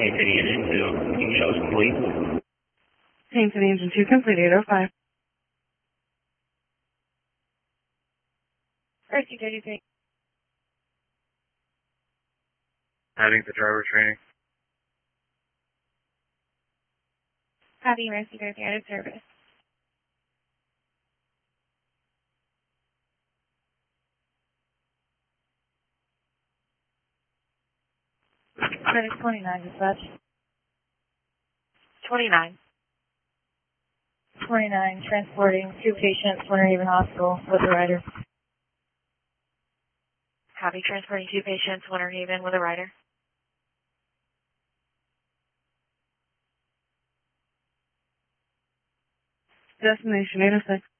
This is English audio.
Hampton Engine 2 complete 805. Rescue 33. Adding the driver training. Copy, Rescue 33 out of service. Credit 29, dispatch. 29. 29, transporting 2 patients, Winter Haven Hospital with a rider. Copy, transporting 2 patients, Winter Haven with a rider. Destination 806.